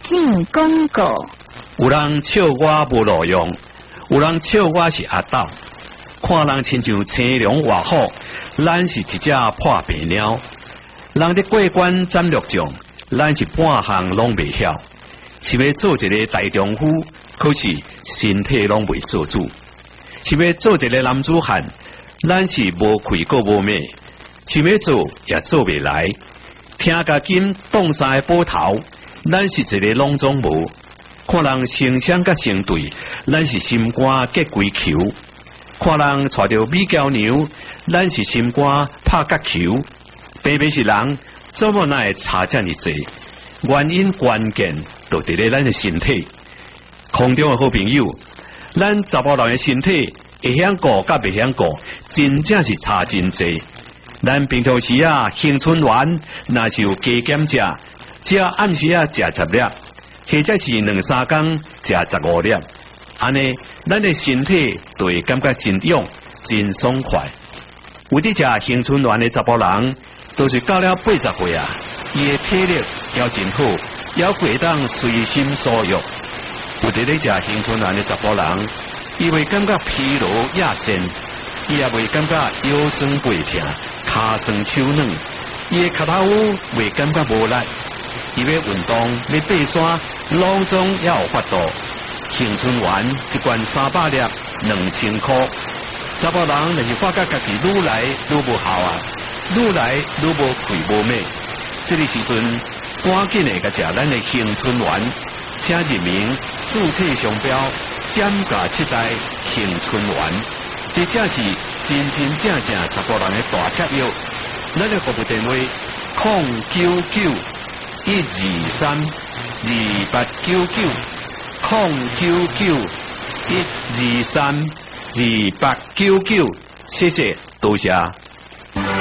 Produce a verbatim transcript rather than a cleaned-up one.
进广告。 有人笑我无路用，有人笑我是阿斗。看人亲像青龙活虎，咱是一只破病鸟。人伫过关斩六将，咱是半项拢未晓。是要做一个大丈夫，可是身体拢未做主；是要做一个男子汉，咱是无气个无命。想要做也做未来。听家金动三个宝头，咱是一个拢总无。看人成双甲成对，咱是心肝结龟球。看人带着美娇娘，咱是心肝拍角球。偏偏是人，怎么那会差这么济？原因关键就伫咧咱的身体。空中的好朋友，咱查甫人的身体会晓顾甲袂晓顾，真正是差真济。咱平常时啊，青春丸若是有加减食，只要暗时啊食十粒，或者是两三工食十五粒，安尼咱的身体就会感觉真勇、真爽快。有伫食青春丸的查甫人，都是到了八十岁啊，伊的体力也真好，也会当随心所欲。有伫咧食青春丸的查甫人，伊会感觉疲劳亚身，伊也袂感觉腰酸背痛、骹酸手软，伊的脚头袂感觉无力。伊要运动、要爬山，拢总也有法度。青春丸一罐三百粒，两千块。查甫人若是发觉家己愈来愈无效啊，愈来愈无气无美，这个时阵赶紧的甲食咱的青春丸，请入名注册商标减价七代青春丸，这正是真真正正查甫人的大贴药。咱的服务电话：零九九一二三二八九九，零九九一二三二八九九，谢谢，多谢。